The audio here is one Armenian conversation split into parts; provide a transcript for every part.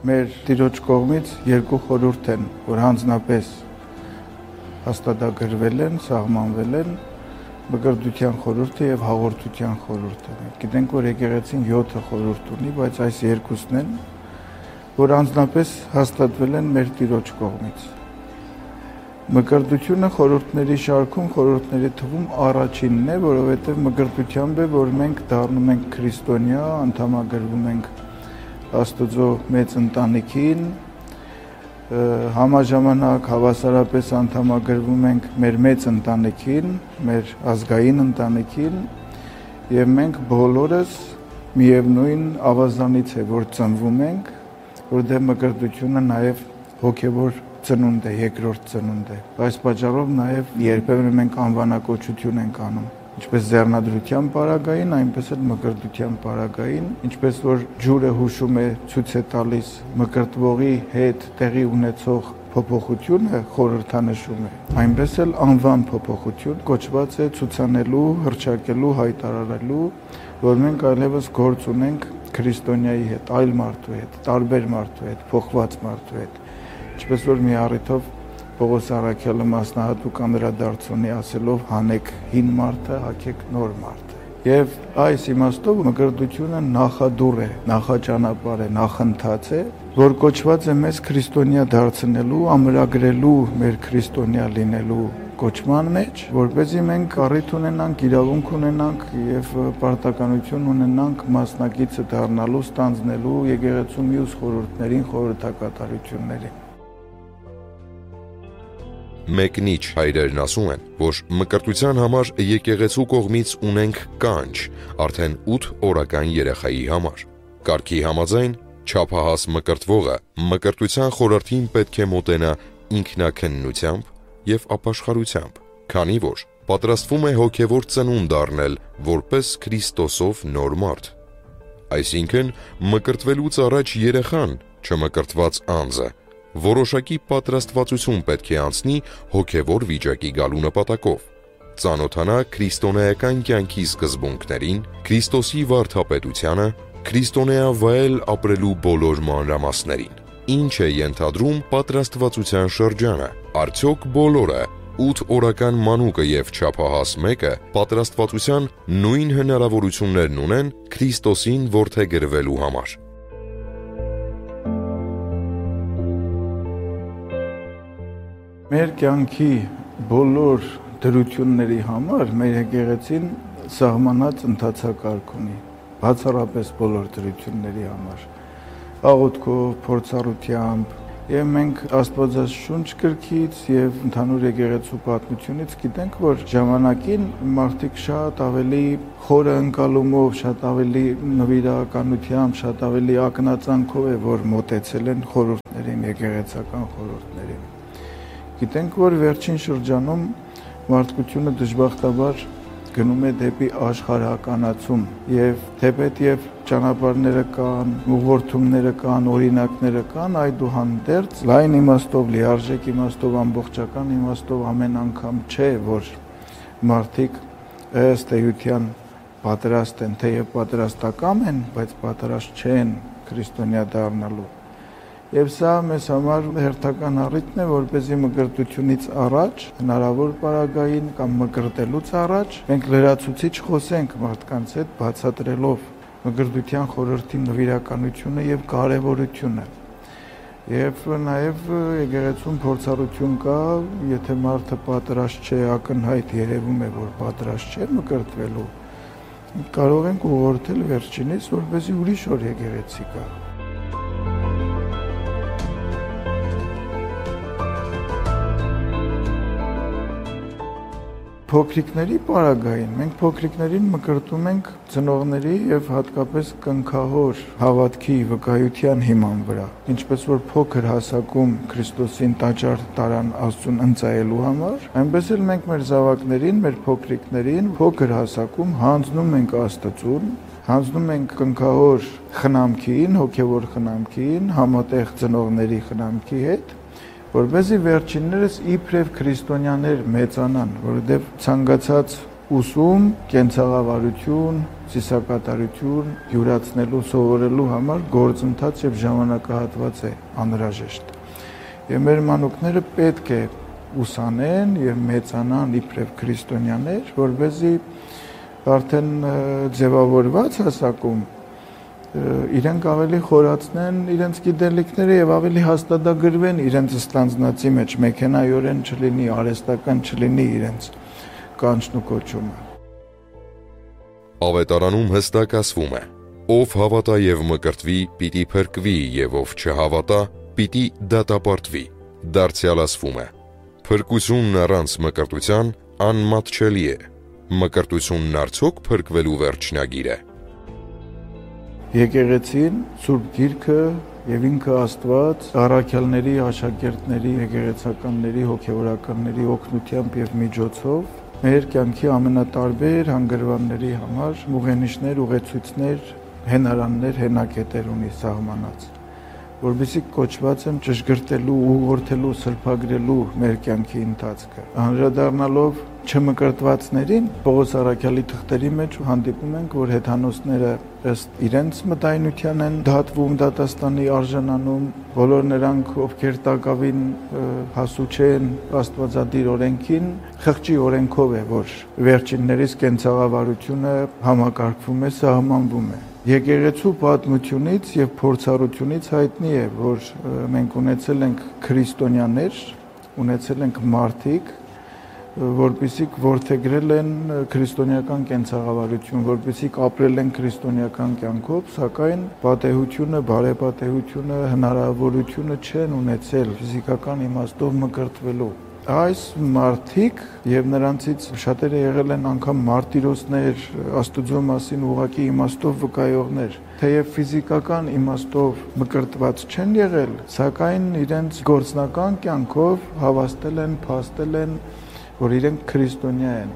Մեր Տիրոջ կողմից երկու խորհուրդ են, որ հանձնապես հաստատագրվել են, սահմանվել են, մկրտության խորհուրդը եւ հաղորդության խորհուրդը։ Գիտենք, որ եկեղեցին 7 խորհուրդ ունի, բայց այս երկուսն են, որ անձնապես հաստատվել են մեր Տիրոջ կողմից։ Մկրտությունը խորհուրդների շարքում, խորհուրդների թվում առաջինն է, որովհետև մկրտությամբ է, որ մենք դառնում ենք քրիստոնյա, անդամագրվում ենք Աստծո մեծ ընտանիքին, համաժամանակ հավասարապես անդամագրվում ենք մեր մեծ ընտանիքին, մեր ազգային ընտանիքին, եւ մենք բոլորս միևնույն ավազանից է, որ ծնվում ենք, որտեղ մկրտությունը նաեւ հոգեվոր ծնունդ է, երկրորդ ծնունդ է։ Այս պատճառով նաեւ երբեմն մենք անվանակոչություն ենք անում, ինչպես ձեռնադրության պարագային, այնպես էլ մկրտության պարագային, ինչպես որ ջուրը հուշում է, ցույց է տալիս մկրտվողի հետ տեղի ունեցող փոփոխությունը խորհրդանշում է, այնպես էլ անվան փոփոխություն կոչված է ցուցանելու, հռչակելու, հայտարարելու, որ մենք այլևս գործ ունենք քրիստոնյայի հետ, այլ մարդու հետ, տարբեր մարդու հետ, փոխված մարդու հետ, ինչպես որ մի առիթով Պողոս Առաքյալը մասնահատուկ անդրադարձ ունի ասելով հանեք հին մարդը, հագեք նոր մարդը։ Եվ այս իմաստով մկրտությունը նախադուռ է, նախաճանապարհ է, նախընթաց է, որ կոչված է մեզ քրիստոնյա դարձնելու, ամրագրելու մեր քրիստոնյա լինելու կոչման մեջ, որպեսզի մենք առիթ ունենանք, իրավունք ունենանք եւ պարտականություն ունենանք մասնակիցը դառնալու, ստանձնելու եկեղեցու մյուս խորհուրդներին, խորհրդակատարություններին։ Մեկնիչ հայրերն ասում են, որ մկրտության համար եկեղեցու կողմից ունենք կանչ, արդեն 8 օրական երեխայի համար։ Կարգի համաձայն չափահաս մկրտվողը մկրտության խորհրդին պետք է մոտենա ինքնակննությամբ եւ ապաշխարությամբ, քանի որ պատրաստվում է հոգեվոր ծնունդ դառնել որպես Քրիստոսով նոր մարդ։ Այսինքն մկրտվելուց առաջ երեխան, չմկրտված անձը, որոշակի պատրաստվածություն պետք է անցնի հոգևոր վիճակի գալու նպատակով, ծանոթանա քրիստոնեական կյանքի սկզբունքներին, Քրիստոսի վարդապետությանը, քրիստոնեա վայել ապրելու բոլոր մանրամասներին։ Ինչ է ենթադրում պատրաստվածության շրջանը, արդյոք բոլորը 8 օրական մանուկը եւ չափահաս մեկը պատրաստվածության նույն հնարավորություններն ունեն Քրիստոսին որդեգրվելու համար։ Մեր կյանքի բոլոր դրությունների համար մեր եկեղեցին սահմանած ընթացակարգ ունի, բացառապես բոլոր դրությունների համար, աղոթքով, փորձառությամբ, եւ մենք Աստվածաշունչ գրքից եւ ընդհանուր եկեղեցու պատմությունից գիտենք, որ ժամանակին մարդիկ շատ ավելի խորը ընկալումով, շատ ավելի նվիրականությամբ, շատ ավելի ակնածանքով է, որ մոտեցել են խորհուրդներին, եկեղեցական խորհուրդներին։ Գիտենք, որ վերջին շրջանում մարդկությունը դժբախտաբար գնում է դեպի աշխարհականացում եւ թեպետ եւ ճանապարհները կան, ուղղորդումները կան, օրինակները կան, այդուհանդերձ լայն իմաստով, լիարժեք իմաստով, ամբողջական իմաստով ամեն անգամ չէ, որ մարդիկ ըստ էության պատրաստ են, թեև պատրաստակամ են, բայց պատրաստ չեն քրիստոնյա դառնալու։ Եվ սա մեզ համար հերթական առիթն է, որպեսզի մկրտությունից առաջ, հնարավոր պարագային կամ մկրտելուց առաջ, մենք լրացուցիչ խոսենք մարդկանց հետ, բացատրելով մկրտության խորհրդի նվիրականությունը եւ կարեւորությունը։ Եվ նաեւ եկեղեցում փորձառություն կա, եթե մարդը պատրաստ չէ, ակնհայտ երևում է, որ պատրաստ չէ մկրտվելու, կարող ենք ուղղորդել վերջինիս, որպեսզի ուրիշ օր եկեղեցի գա։ Փոքրիկների պարագային մենք փոքրիկներին մկրտում ենք ծնողների եւ հատկապես կնքահոր հավատքի վկայության հիման վրա, ինչպես որ փոքր հասակում Քրիստոսին տաճար տարան Աստծուն ընծայելու համար, այնպես էլ մենք մեր զավակներին, մեր փոքրիկներին փոքր հասակում հանձնում ենք Աստծուն, հանձնում ենք կնքահոր խնամքին, հոգեվոր խնամքին, համատեղ ծնողների խնամքի հետ, որպեսզի վերջիններս իբրև քրիստոնյաներ մեծանան, որովհետև ցանկացած ուսում, կենցաղավարություն, ծիսակատարություն յուրացնելու, սովորելու համար գործընթաց եւ ժամանակահատված է անհրաժեշտ։ Եվ մեր մանուկները պետք է ուսանեն եւ մեծանան իբրև քրիստոնյաներ, որովհետեւ արդեն ձևավորված հասակում իրենք ավելի խորացնեն իրենց գիտելիքները եւ ավելի հաստատագրվեն իրենց ստանձնածի մեջ, մեքենայորեն չլինի, արհեստական չլինի իրենց կանչն ու կոչումը։ Ավետարանում հստակ ասվում է. ով հավատա եւ մկրտվի, պիտի փրկվի, եւ ով չհավատա, պիտի դատապարտվի։ Դարձյալ ասվում է. փրկությունն առանց մկրտության անմատչելի է։ Մկրտությունն արդյոք փրկվելու վերջնագիր է։ Եկեղեցին, Սուրբ Գիրքը եւ ինքը Աստված առաքյալների, աշակերտների, եկեղեցականների, հոգեվորականների օգնությամբ եւ միջոցով մեր կյանքի ամենատարբեր հանգրվանների համար ուղենիշներ, ուղեցույցներ, հենարաններ, հենակետեր ունի սահմանած, որովհետեւ կոչված են ճշգրտելու, ուղղորդելու, սրբագրելու մեր կյանքի ընթացքը։ Անդրադառնալով չմկրտվածներին Պողոս առաքյալի թղթերի մեջ հանդիպում ենք, որ հեթանոսները ըստ իրենց մտայնության են դատվում, դատաստանի արժանանում, բոլոր նրանք, ովքեր տակավին հասու չեն աստվածադիր օրենքին, խղճի օրենքով է, որ վերջիններիս կենցաղավարությունը համակարգվում է, սահմանվում է։ Եկեղեցու պատմությունից եւ փորձառությունից հայտնի է, որ մենք ունեցել ենք քրիստոնյաներ, ունեցել ենք մարդիկ, որպեսզի որդեգրել են քրիստոնեական կենցաղավարություն, որպեսզի ապրել են քրիստոնեական կյանքով, սակայն պատեհությունը, բարեպատեհությունը, հնարավորությունը չեն ունեցել ֆիզիկական իմաստով մկրտվելու։ Այս մարդիկ եւ նրանցից շատերը եղել են անգամ մարտիրոսներ, Աստուծո մասին ուղղակի իմաստով վկայողներ, թեև ֆիզիկական իմաստով մկրտված չեն եղել, սակայն իրենց գործնական կյանքով հավաստել են, փաստել են, որ իրենք քրիստոնյա են։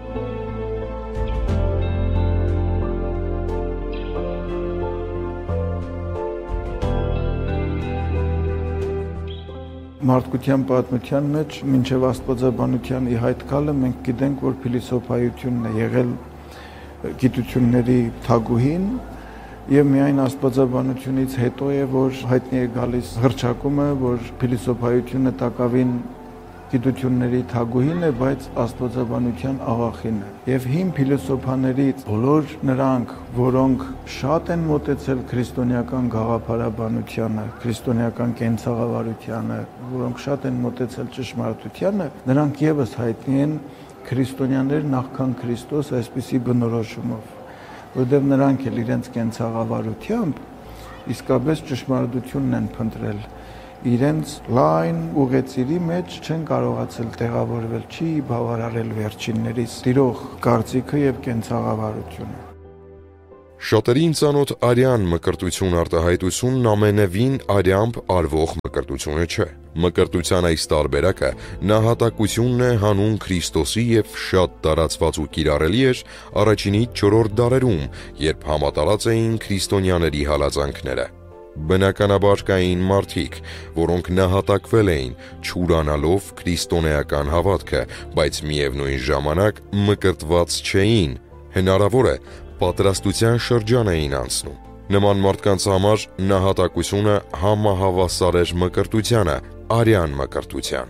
Մարդկության պատմության մեջ մինչև աստվածաբանության ի հայտ գալը մենք գիտենք, որ փիլիսոփայությունն է եղել գիտությունների թագուհին եւ միայն աստվածաբանությունից հետո է, որ հայտնի է գալիս հռչակումը, որ փիլիսոփայությունը տակավին գիտությունների թագուհին է, բայց աստվածաբանության աղախին է։ Եվ հին փիլիսոփաներից բոլոր նրանք, որոնք շատ են մոտեցել քրիստոնեական գաղափարաբանությանը, քրիստոնեական կենցաղավարությանը, որոնք շատ են մոտեցել ճշմարտությանը, նրանք եւս հայտնի են քրիստոնյաներ նախքան Քրիստոս այսպիսի բնորոշումով, որովհետեւ նրանք էլ իրենց կենցաղավարությամբ իսկապես ճշմարտությունն են փնտրել։ Իրենց լայն ուղեցիրի մեջ չեն կարողացել տեղավորվել, չի բավարարել վերջիններից տիրող կարծիքը եւ կենցաղավարությունը։ Շատերին ծանոթ արյան մկրտություն արտահայտությունն ամենևին արյամբ արվող մկրտությունը չէ։ Մկրտության այս տարբերակը նահատակությունն է հանուն Քրիստոսի եւ շատ տարածված ու կիրառելի էր առաջինի 4-րդ դարերում, երբ համատարած էին քրիստոնյաների հալածանքները։ Բնականաբար կային մարդիկ, որոնք նահատակվել էին, չուրանալով քրիստոնեական հավատքը, բայց միևնույն ժամանակ մկրտված չէին, հնարավոր է պատրաստության շրջան էին անցնում։ Նման մարդկանց համար նահատակությունը համահավասար էր մկրտությանը, արյան մկրտության։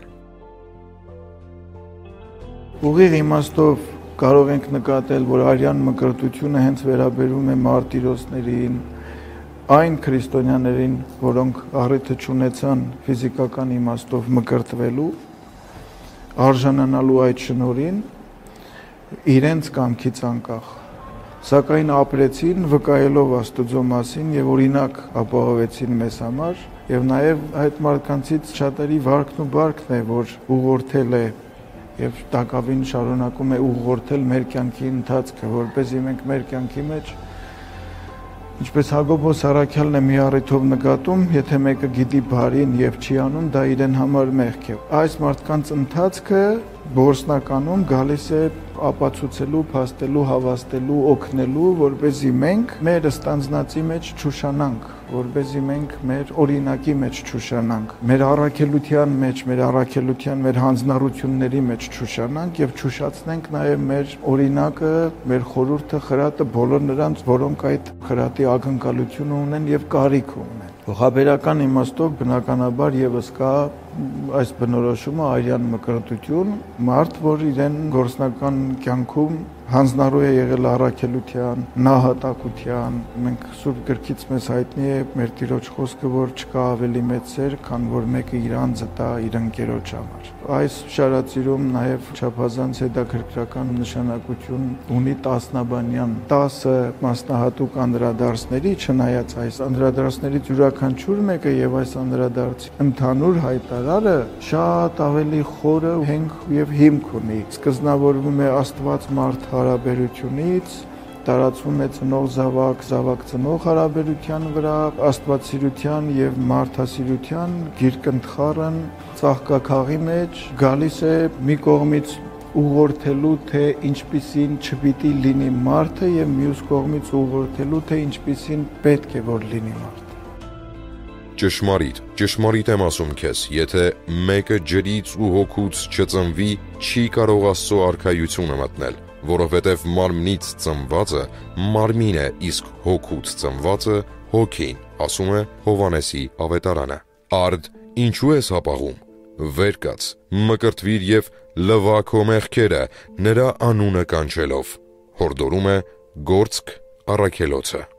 Ուղիղ իմաստով կարող ենք նկատել, որ արյան մկրտությունը հենց վերաբերում է մարտիրոսներին, այն քրիստոնյաներին, որոնք առիթը չունեցան ֆիզիկական իմաստով մկրտվելու, արժանանալու այդ շնորհին, իրենց կամքից անկախ, սակայն ապրեցին վկայելով Աստուծո մասին եւ օրինակ ապահովեցին մեզ համար, եւ նաեւ այդ մարդկանցից շատերի վարքն ու բարքն է, որ ուղղորդել է եւ տակավին շարունակում է ուղղորդել մեր կյանքի ընթացքը, որպեսզի մենք մեր կյանքի մեջ ինչպես Հակոբոս առաքյալն է մի առիթով նկատում, եթե մեկը գիտի բարին եւ չի անում, դա իրեն համար մեղք է։ Այս մարդկանց ընթացքը գործնականում գալիս է ապացուցելու, փաստելու, հավաստելու, օգնելու, որպեսզի մենք մեր ստանձնածի մեջ չուշանանք, որպեսզի մենք մեր օրինակի մեջ չուշանանք, մեր առաքելության մեջ, մեր հանձնառությունների մեջ չուշանանք եւ չուշացնենք նաեւ մեր օրինակը, մեր խորհուրդը, խրատը բոլոր նրանց, որոնք այդ խրատի ակնկալություն ունեն եւ կարիք ունեն։ Փոխաբերական իմաստով բնականաբար եւս կա այս բնորոշումը արյան մկրտություն, մարդ, որ իրեն գործնական կյանքում հանձնառու է եղել առաքելության, նահատակության, մենք Սուրբ գրքից մեզ հայտնի է մեր Տիրոջ խոսքը, որ չկա ավելի մեծ սեր, քան որ մեկը իր անձը տա իր ընկերոջ համար։ Այս շարածիրում նաև չափազանց հետաքրքրական նշանակություն ունի տասնաբանյան 10 մասնահատուկ անդրադարձների, չնայած այս անդրադարձներից յուրաքանչյուր մեկը եւ այս անդրադարձի ընդհանուր հայտարարը շատ ավելի խորը հենք եւ հիմք ունի։ Սկզբնավորվում է Աստված մարդ հարաբերությունից, տարածվում է ծնող զավակ, զավակ ծնող հարաբերության վրա, աստվածասիրության եւ մարդասիրության գիրկընթխարն ծաղկաքաղի մեջ գալիս է մի կողմից ուղղորդելու, թե ինչպիսին չպիտի լինի մարդը եւ մյուս կողմից ուղղորդելու, թե ինչպիսին պետք է որ լինի մարդը։ Ճշմարիտ եմ ասում քեզ, եթե մեկը ջրից ու հոգուց չծնվի, չի կարող Աստծո արքայությունը մտնել, որովհետև մարմնից ծնվածը մարմին է, իսկ հոգուց ծնվածը հոգին, ասում է Հովհաննեսի ավետարանը։ Արդ, ինչու ես հապաղում, վեր կաց, մկրտվիր եւ լվա քո մեղքերը, նրա անունը կանչելով, հորդորում է Գործք առաքելոցը։